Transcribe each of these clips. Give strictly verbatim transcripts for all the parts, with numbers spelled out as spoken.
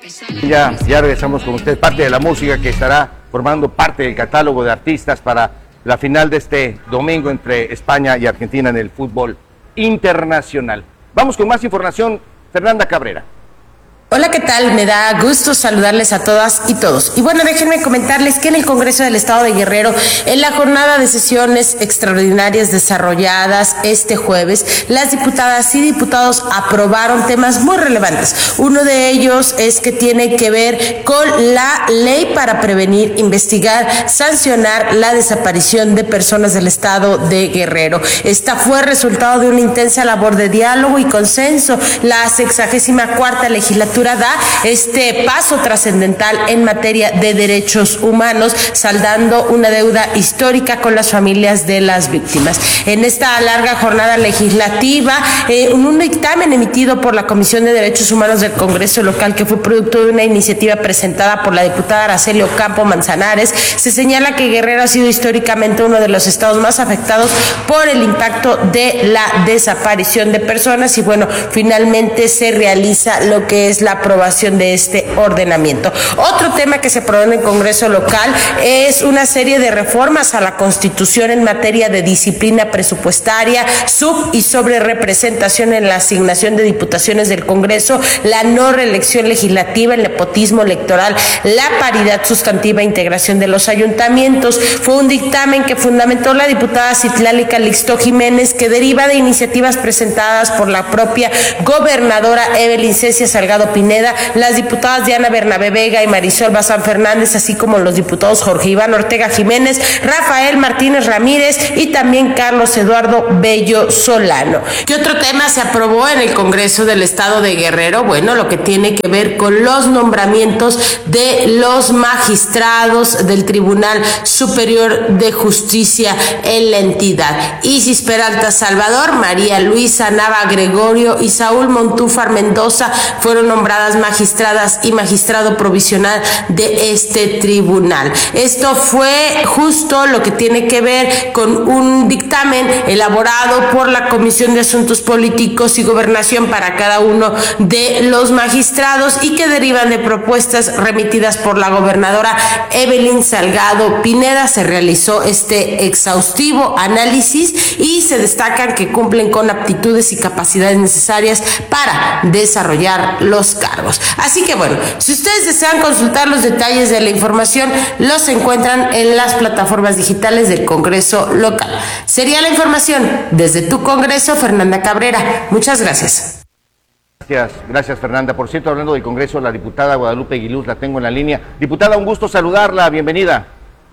Ya, ya regresamos con usted, parte de la música que estará formando parte del catálogo de artistas para la final de este domingo entre España y Argentina en el fútbol internacional. Vamos con más información, Fernanda Cabrera. Hola, ¿qué tal? Me da gusto saludarles a todas y todos. Y bueno, déjenme comentarles que en el Congreso del Estado de Guerrero, en la jornada de sesiones extraordinarias desarrolladas este jueves, las diputadas y diputados aprobaron temas muy relevantes. Uno de ellos es que tiene que ver con la ley para prevenir, investigar, sancionar la desaparición de personas del Estado de Guerrero. Esta fue resultado de una intensa labor de diálogo y consenso. La sexagésima cuarta legislatura da este paso trascendental en materia de derechos humanos, saldando una deuda histórica con las familias de las víctimas. En esta larga jornada legislativa, eh, un dictamen emitido por la Comisión de Derechos Humanos del Congreso local, que fue producto de una iniciativa presentada por la diputada Araceli Ocampo Manzanares, se señala que Guerrero ha sido históricamente uno de los estados más afectados por el impacto de la desaparición de personas y bueno, finalmente se realiza lo que es la aprobación de este ordenamiento. Otro tema que se aprobó en el Congreso local es una serie de reformas a la Constitución en materia de disciplina presupuestaria, sub y sobre representación en la asignación de diputaciones del Congreso, la no reelección legislativa, el nepotismo electoral, la paridad sustantiva e integración de los ayuntamientos. Fue un dictamen que fundamentó la diputada Citlali Calixto Jiménez, que deriva de iniciativas presentadas por la propia gobernadora Evelyn Cecia Salgado Pineda, las diputadas Diana Bernabé Vega y Marisol Bazán Fernández, así como los diputados Jorge Iván Ortega Jiménez, Rafael Martínez Ramírez y también Carlos Eduardo Bello Solano. ¿Qué otro tema se aprobó en el Congreso del Estado de Guerrero? Bueno, lo que tiene que ver con los nombramientos de los magistrados del Tribunal Superior de Justicia en la entidad. Isis Peralta Salvador, María Luisa Nava Gregorio y Saúl Montúfar Mendoza fueron nombradas magistradas y magistrado provisional de este tribunal. Esto fue justo lo que tiene que ver con un dictamen elaborado por la Comisión de Asuntos Políticos y Gobernación para cada uno de los magistrados y que derivan de propuestas remitidas por la gobernadora Evelyn Salgado Pineda. Se realizó este exhaustivo análisis y se destacan que cumplen con aptitudes y capacidades necesarias para desarrollar los cargos. Así que bueno, si ustedes desean consultar los detalles de la información, los encuentran en las plataformas digitales del Congreso local. Sería la información desde tu Congreso, Fernanda Cabrera. Muchas gracias. Gracias, gracias Fernanda. Por cierto, hablando del Congreso, la diputada Guadalupe Aguiluz la tengo en la línea. Diputada, un gusto saludarla, bienvenida.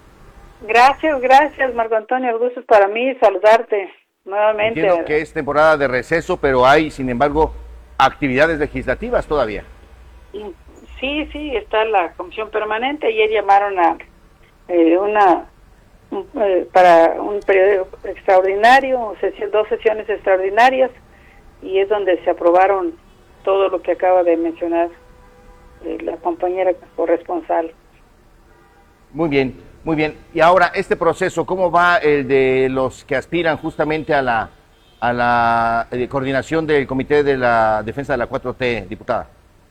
Gracias, gracias Marco Antonio, el gusto es para mí saludarte nuevamente. Entiendo que es temporada de receso, pero hay, sin embargo, actividades legislativas todavía. Sí, sí, está la comisión permanente. Ayer llamaron a eh, una eh, para un periodo extraordinario, sesión, dos sesiones extraordinarias, y es donde se aprobaron todo lo que acaba de mencionar eh, la compañera corresponsal. Muy bien, muy bien. Y ahora, este proceso, ¿cómo va el de los que aspiran justamente a la a la eh, coordinación del Comité de la Defensa de la cuatro T, diputada?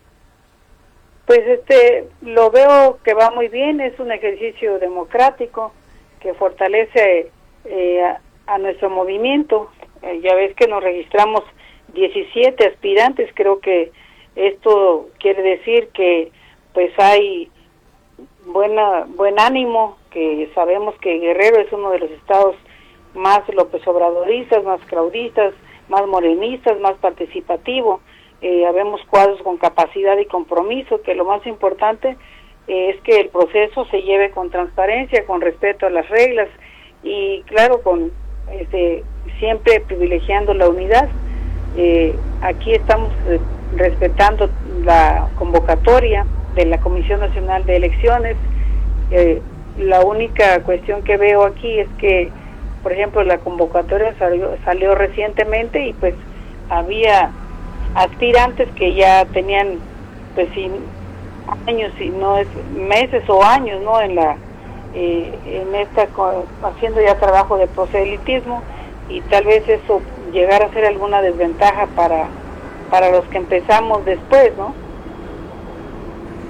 Pues este, lo veo que va muy bien, es un ejercicio democrático que fortalece eh, a, a nuestro movimiento. Eh, ya ves que nos registramos diecisiete aspirantes, creo que esto quiere decir que pues hay buena buen ánimo, que sabemos que Guerrero es uno de los estados más López Obradoristas, más claudistas, más morenistas, más participativo. Eh, habemos cuadros con capacidad y compromiso, que lo más importante eh, es que el proceso se lleve con transparencia, con respeto a las reglas y claro, con este, siempre privilegiando la unidad. Eh, aquí estamos eh, respetando la convocatoria de la Comisión Nacional de Elecciones. Eh, la única cuestión que veo aquí es que, por ejemplo, la convocatoria salió, salió recientemente y pues había aspirantes que ya tenían pues sin años y no es meses o años no en la eh, en esta haciendo ya trabajo de proselitismo, y tal vez eso llegara a ser alguna desventaja para para los que empezamos después, ¿no?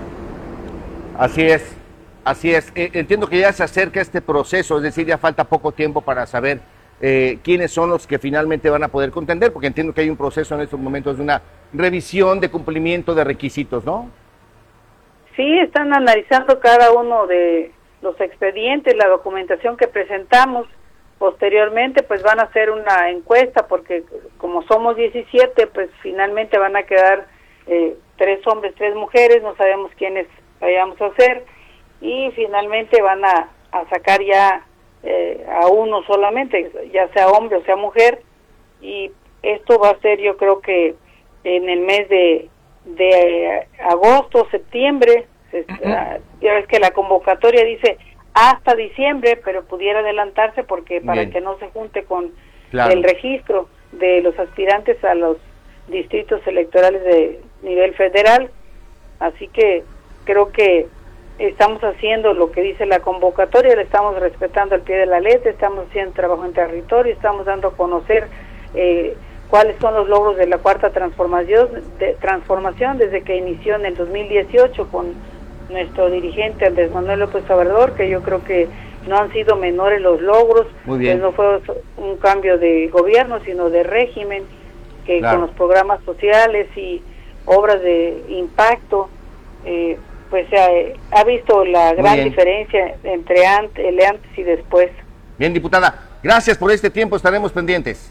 Así es, así es. Eh, entiendo que ya se acerca este proceso, es decir, ya falta poco tiempo para saber eh, quiénes son los que finalmente van a poder contender, porque entiendo que hay un proceso en estos momentos de una revisión de cumplimiento de requisitos, ¿no? Sí, están analizando cada uno de los expedientes, la documentación que presentamos. Posteriormente, pues van a hacer una encuesta, porque como somos diecisiete, pues finalmente van a quedar eh, tres hombres, tres mujeres, no sabemos quiénes vayamos a hacer, y finalmente van a, a sacar ya eh, a uno solamente, ya sea hombre o sea mujer, y esto va a ser, yo creo que en el mes de, de agosto, septiembre. Uh-huh. Ya ves que la convocatoria dice hasta diciembre, pero pudiera adelantarse porque para Bien. que no se junte con claro. el registro de los aspirantes a los distritos electorales de nivel federal. Así que creo que estamos haciendo lo que dice la convocatoria, le estamos respetando al pie de la letra, estamos haciendo trabajo en territorio, estamos dando a conocer eh, cuáles son los logros de la cuarta transformación, de, transformación desde que inició en el dos mil dieciocho con nuestro dirigente Andrés Manuel López Obrador, que yo creo que no han sido menores los logros. Muy bien. Pues no fue un cambio de gobierno, sino de régimen, que claro. con los programas sociales y obras de impacto, eh, pues se ha, ha visto la gran diferencia entre antes, el antes y después. Bien, diputada, gracias por este tiempo, estaremos pendientes.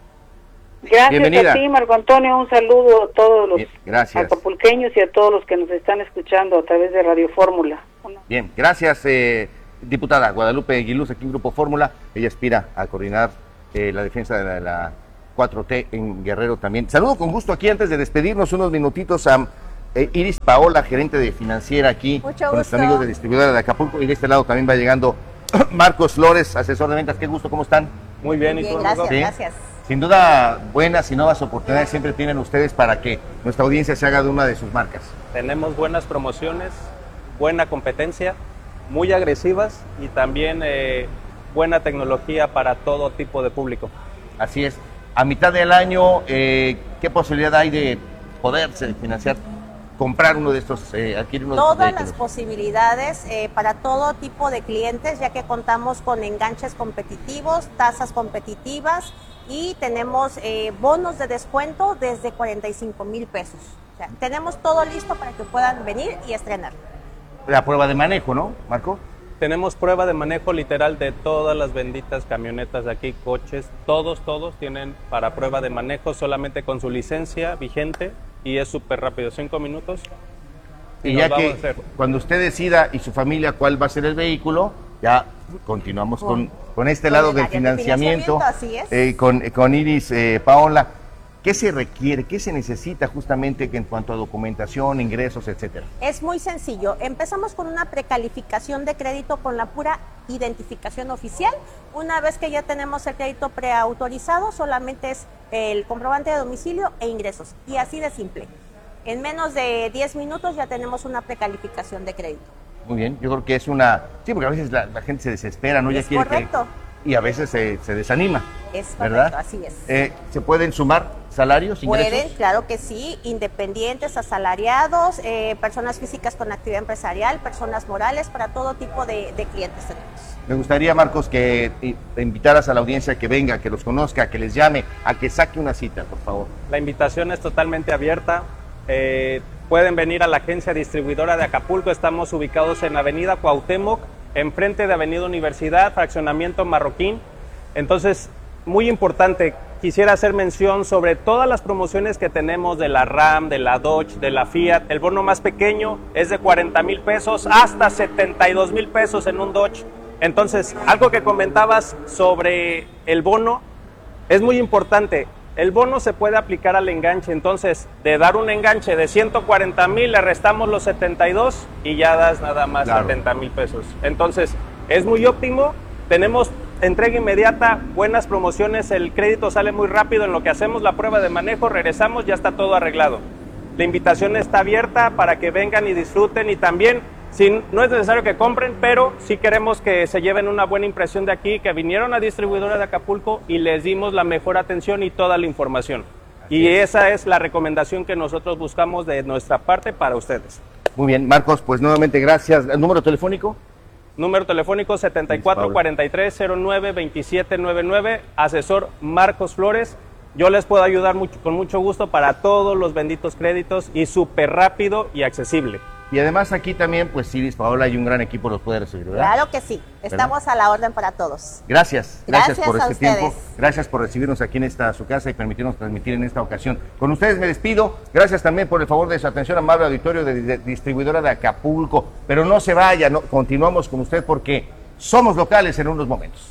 Gracias Bienvenida. a ti, Marco Antonio, un saludo a todos los Bien, acapulqueños y a todos los que nos están escuchando a través de Radio Fórmula. Bien, gracias, eh, diputada Guadalupe Aguiluz, aquí en Grupo Fórmula. Ella aspira a coordinar eh, la defensa de la, la cuatro T en Guerrero también. Saludo con gusto aquí, antes de despedirnos, unos minutitos a eh, Iris Paola, gerente de financiera aquí, Mucho con gusto. nuestros amigos de distribuidora de Acapulco, y de este lado también va llegando Marcos Flores, asesor de ventas. Qué gusto, ¿cómo están? Muy bien, Muy ¿y bien, tú? gracias, ¿Sí? gracias. Sin duda, buenas y nuevas oportunidades siempre tienen ustedes para que nuestra audiencia se haga de una de sus marcas. Tenemos buenas promociones, buena competencia, muy agresivas y también eh, buena tecnología para todo tipo de público. Así es. A mitad del año, eh, ¿qué posibilidad hay de poderse financiar, comprar uno de estos, eh, adquirir uno de estos Todas vehículos? las posibilidades eh, para todo tipo de clientes, ya que contamos con enganches competitivos, tasas competitivas y tenemos eh, bonos de descuento desde cuarenta y cinco mil pesos. O sea, tenemos todo listo para que puedan venir y estrenar. La prueba de manejo, ¿no, Marco? Tenemos prueba de manejo literal de todas las benditas camionetas de aquí, coches, todos, todos tienen para prueba de manejo solamente con su licencia vigente y es súper rápido, cinco minutos. Y, y ya que cuando usted decida y su familia cuál va a ser el vehículo, ya continuamos con, con, con este con lado del financiamiento, de financiamiento, así es. eh, con, con Iris eh, Paola. ¿Qué se requiere? ¿Qué se necesita justamente en cuanto a documentación, ingresos, etcétera? Es muy sencillo. Empezamos con una precalificación de crédito con la pura identificación oficial. Una vez que ya tenemos el crédito preautorizado, solamente es el comprobante de domicilio e ingresos. Y así de simple. En menos de diez minutos ya tenemos una precalificación de crédito. Muy bien, yo creo que es una... Sí, porque a veces la, la gente se desespera, ¿no? Ya Es quiere correcto. Que... Y a veces se, se desanima. Es correcto, ¿verdad? así es. Eh, ¿Se pueden sumar salarios, ingresos? Pueden, claro que sí, independientes, asalariados, eh, personas físicas con actividad empresarial, personas morales, para todo tipo de, de clientes tenemos. Me gustaría, Marcos, que invitaras a la audiencia a que venga, que los conozca, que les llame, a que saque una cita, por favor. La invitación es totalmente abierta. Eh, pueden venir a la agencia distribuidora de Acapulco. Estamos ubicados en Avenida Cuauhtémoc, enfrente de Avenida Universidad, fraccionamiento Marroquín. Entonces, muy importante, quisiera hacer mención sobre todas las promociones que tenemos de la RAM, de la Dodge, de la Fiat. El bono más pequeño es de cuarenta mil pesos hasta setenta y dos mil pesos en un Dodge. Entonces, algo que comentabas sobre el bono es muy importante. El bono se puede aplicar al enganche, entonces de dar un enganche de ciento cuarenta mil le restamos los setenta y dos y ya das nada más claro. setenta mil pesos. Entonces es muy óptimo, tenemos entrega inmediata, buenas promociones, el crédito sale muy rápido en lo que hacemos la prueba de manejo, regresamos, ya está todo arreglado. La invitación está abierta para que vengan y disfruten y también, si no es necesario que compren, pero sí queremos que se lleven una buena impresión de aquí, que vinieron a distribuidora de Acapulco y les dimos la mejor atención y toda la información. Así y es. Esa es la recomendación que nosotros buscamos de nuestra parte para ustedes. Muy bien, Marcos, pues nuevamente gracias. ¿El número telefónico? Número telefónico setenta y cuatro cuarenta y tres cero nueve veintisiete noventa y nueve, asesor Marcos Flores. Yo les puedo ayudar mucho, con mucho gusto para todos los benditos créditos y súper rápido y accesible. Y además aquí también, pues Iris, Paola y un gran equipo los puede recibir, ¿verdad? Claro que sí, estamos ¿verdad? A la orden para todos. Gracias, gracias, gracias por este ustedes. tiempo, gracias por recibirnos aquí en esta su casa y permitirnos transmitir en esta ocasión. Con ustedes me despido, gracias también por el favor de su atención, amable auditorio de, de distribuidora de Acapulco, pero no se vaya, no, continuamos con usted porque somos locales en unos momentos.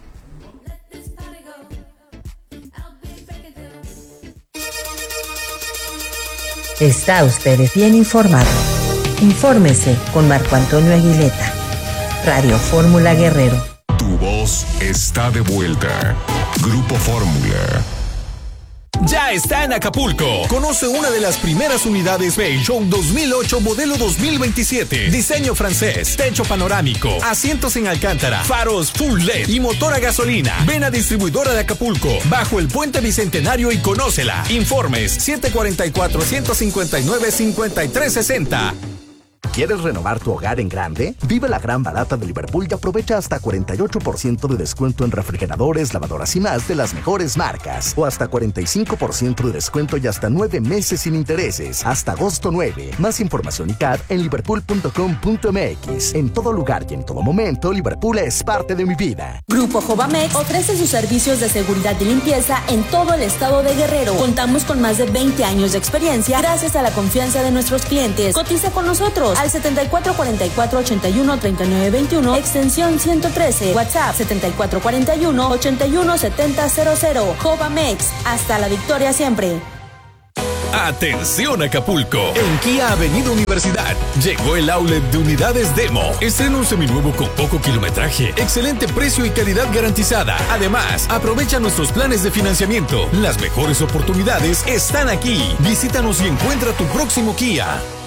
Está usted bien informado. Infórmese con Marco Antonio Aguileta. Radio Fórmula Guerrero. Tu voz está de vuelta. Grupo Fórmula. Ya está en Acapulco. Conoce una de las primeras unidades Peugeot dos mil ocho modelo dos mil veintisiete. Diseño francés, techo panorámico, asientos en alcántara, faros full L E D y motor a gasolina. Ven a Distribuidora de Acapulco, bajo el Puente Bicentenario y conócela. Informes siete cuatro cuatro, uno cinco nueve, cinco tres seis cero. ¿Quieres renovar tu hogar en grande? Vive la gran barata de Liverpool y aprovecha hasta cuarenta y ocho por ciento de descuento en refrigeradores, lavadoras y más de las mejores marcas. O hasta cuarenta y cinco por ciento de descuento y hasta nueve meses sin intereses. Hasta agosto nueve. Más información y C A D en liverpool punto com punto m x. En todo lugar y en todo momento, Liverpool es parte de mi vida. Grupo Jovamex ofrece sus servicios de seguridad y limpieza en todo el estado de Guerrero. Contamos con más de veinte años de experiencia gracias a la confianza de nuestros clientes. Cotiza con nosotros al setenta y cuatro cuarenta y cuatro, ochenta y uno, treinta y nueve veintiuno, extensión ciento trece, WhatsApp setenta y cuatro cuarenta y uno, ochenta y uno, setenta cero cero. Jovamex, hasta la victoria siempre. Atención Acapulco, en Kia Avenida Universidad llegó el outlet de unidades Demo. Estrena un seminuevo con poco kilometraje, excelente precio y calidad garantizada. Además, aprovecha nuestros planes de financiamiento. Las mejores oportunidades están aquí. Visítanos y encuentra tu próximo Kia.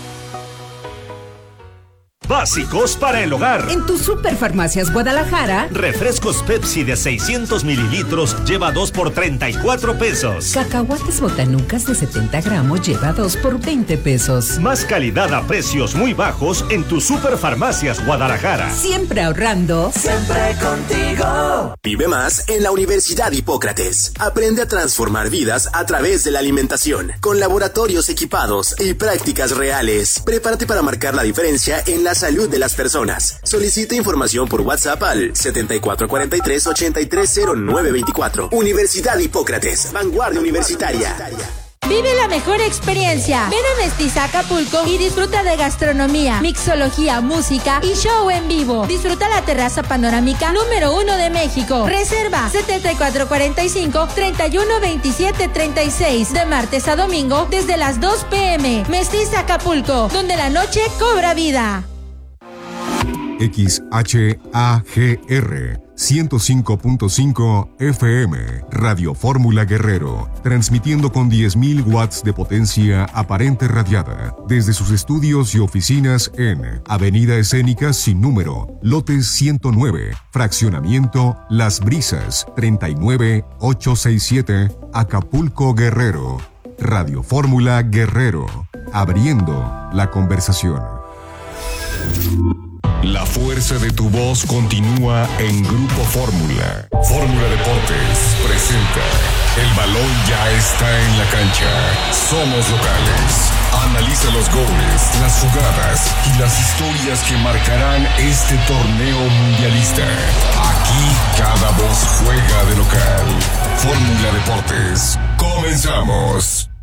Básicos para el hogar. En tu Superfarmacias Guadalajara, refrescos Pepsi de seiscientos mililitros lleva dos por treinta y cuatro pesos. Cacahuates Botanucas de setenta gramos lleva dos por veinte pesos. Más calidad a precios muy bajos en tu Superfarmacias Guadalajara. Siempre ahorrando, siempre contigo. Vive más en la Universidad Hipócrates. Aprende a transformar vidas a través de la alimentación, con laboratorios equipados y prácticas reales. Prepárate para marcar la diferencia en la salud de las personas. Solicita información por WhatsApp al setenta y cuatro cuarenta y tres, ochenta y tres cero nueve veinticuatro. Universidad Hipócrates, vanguardia universitaria. Vive la mejor experiencia. Ven a Mestiza Acapulco y disfruta de gastronomía, mixología, música y show en vivo. Disfruta la terraza panorámica número uno de México. Reserva setenta y cuatro cuarenta y cinco, treinta y uno veintisiete treinta y seis. De martes a domingo desde las dos pe eme. Mestiza Acapulco, donde la noche cobra vida. X H A G R ciento cinco punto cinco F M, Radio Fórmula Guerrero, transmitiendo con diez mil watts de potencia aparente radiada, desde sus estudios y oficinas en Avenida Escénica sin número, lotes ciento nueve, fraccionamiento Las Brisas, treinta y nueve ochocientos sesenta y siete, Acapulco, Guerrero. Radio Fórmula Guerrero, abriendo la conversación. La fuerza de tu voz continúa en Grupo Fórmula. Fórmula Deportes presenta El balón ya está en la cancha. Somos locales. Analiza los goles, las jugadas y las historias que marcarán este torneo mundialista. Aquí cada voz juega de local. Fórmula Deportes. Comenzamos.